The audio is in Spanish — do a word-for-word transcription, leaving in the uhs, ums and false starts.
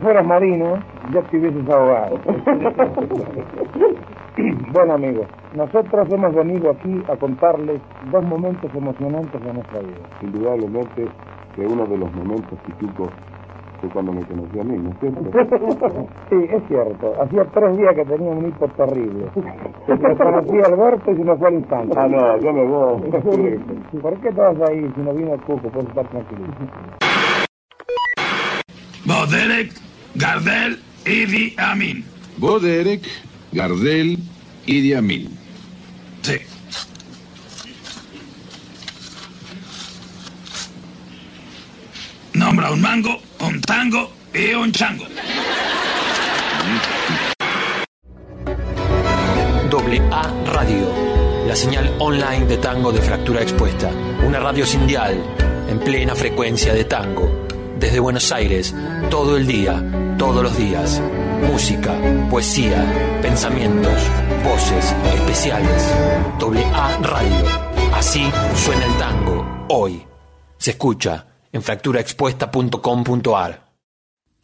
fueras marino, ya te hubieses ahogado. Bueno, amigos, nosotros hemos venido aquí a contarles dos momentos emocionantes de nuestra vida. Indudablemente que uno de los momentos pitucos fue cuando me conocí a mí, ¿no es cierto? Sí, es cierto. Hacía tres días que tenía un hipo terrible. Me conocí a Alberto y se me fue al instante. Ah, no, yo me voy. ¿Por qué estabas ahí si no vino a Cuco? Puedes estar tranquilo. Boderek, Gardel, Idi Amin. Boderek, Gardel, Idi Amin. Sí. Nombra un mango, un tango y un chango. Doble A Radio, la señal online de tango de Fractura Expuesta. Una radio sin dial, en plena frecuencia de tango. Desde Buenos Aires, todo el día, todos los días. Música, poesía, pensamientos, voces especiales. Doble A Radio. Así suena el tango hoy. Se escucha en fractura expuesta punto com punto ar.